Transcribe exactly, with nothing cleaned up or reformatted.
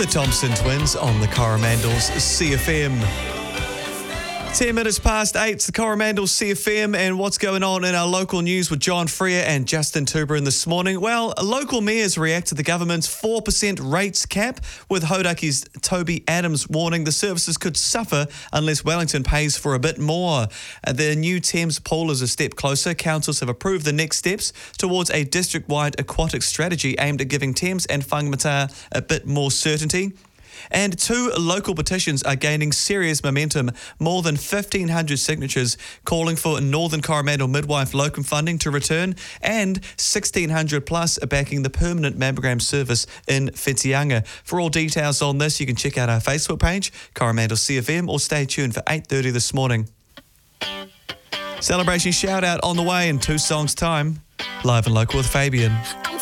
The Thompson Twins on the Coromandels C F M. Ten minutes past eight, it's the Coromandel C F M, and what's going on in our local news with John Freer and Justin Tuberin this morning? Well, local mayors react to the government's four percent rates cap, with Hodaki's Toby Adams warning the services could suffer unless Wellington pays for a bit more. The new Thames pool is a step closer. Councils have approved the next steps towards a district-wide aquatic strategy aimed at giving Thames and Whangamata a bit more certainty. And two local petitions are gaining serious momentum. More than fifteen hundred signatures calling for Northern Coromandel midwife locum funding to return, and sixteen hundred plus are backing the permanent mammogram service in Whitianga. For all details on this, you can check out our Facebook page, Coromandel C F M, or stay tuned for eight thirty this morning. Celebration shout out on the way in two songs' time. Live and local with Fabian.